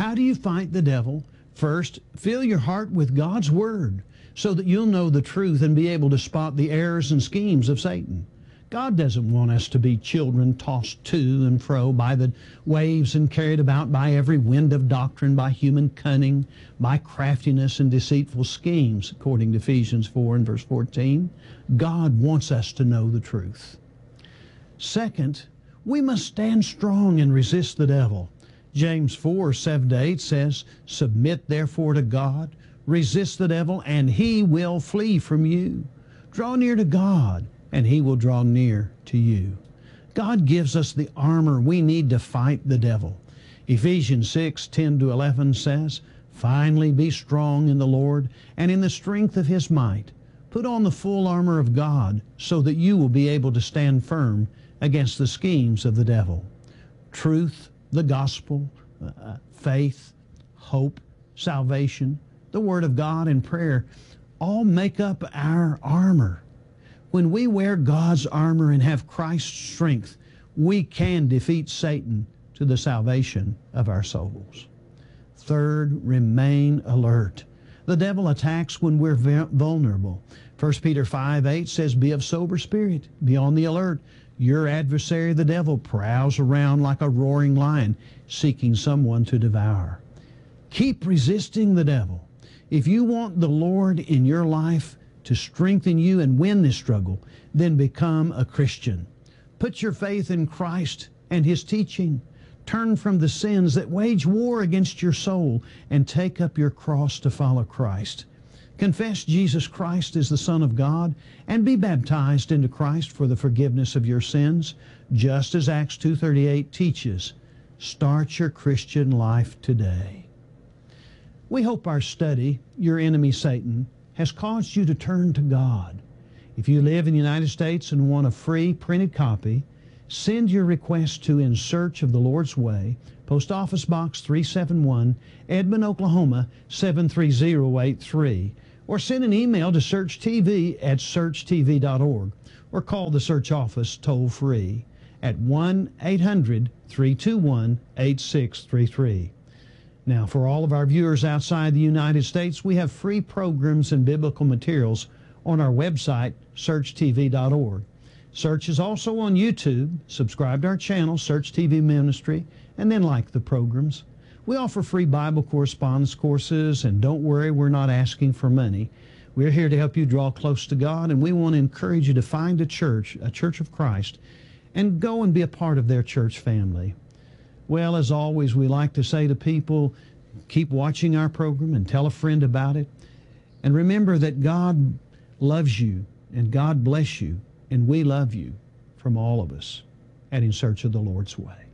How do you fight the devil? First, fill your heart with God's Word so that you'll know the truth and be able to spot the errors and schemes of Satan. God doesn't want us to be children tossed to and fro by the waves and carried about by every wind of doctrine, by human cunning, by craftiness and deceitful schemes, according to Ephesians 4 and verse 14. God wants us to know the truth. Second, we must stand strong and resist the devil. James 4, 7-8 says, "Submit therefore to God, resist the devil, and he will flee from you. Draw near to God, and he will draw near to you." God gives us the armor we need to fight the devil. Ephesians 6, 10-11 says, "Finally be strong in the Lord and in the strength of his might. Put on the full armor of God so that you will be able to stand firm against the schemes of the devil." Truth, the gospel, faith, hope, salvation, the Word of God, and prayer all make up our armor. When we wear God's armor and have Christ's strength, we can defeat Satan to the salvation of our souls. Third, remain alert. The devil attacks when we're vulnerable. 1 Peter 5:8 says, "Be of sober spirit, be on the alert. Your adversary, the devil, prowls around like a roaring lion, seeking someone to devour." Keep resisting the devil. If you want the Lord in your life to strengthen you and win this struggle, then become a Christian. Put your faith in Christ and His teaching. Turn from the sins that wage war against your soul and take up your cross to follow Christ. Confess Jesus Christ as the Son of God and be baptized into Christ for the forgiveness of your sins, just as Acts 2:38 teaches. Start your Christian life today. We hope our study, Your Enemy Satan, has caused you to turn to God. If you live in the United States and want a free printed copy, send your request to In Search of the Lord's Way, Post Office Box 371, Edmond, Oklahoma 73083, or send an email to searchtv@searchtv.org, or call the Search Office toll-free at 1-800-321-8633. Now, for all of our viewers outside the United States, we have free programs and biblical materials on our website, searchtv.org. Search is also on YouTube. Subscribe to our channel, Search TV Ministry, and then like the programs. We offer free Bible correspondence courses, and don't worry, we're not asking for money. We're here to help you draw close to God, and we want to encourage you to find a church of Christ, and go and be a part of their church family. Well, as always, we like to say to people, keep watching our program and tell a friend about it. And remember that God loves you, and God bless you, and we love you from all of us at In Search of the Lord's Way.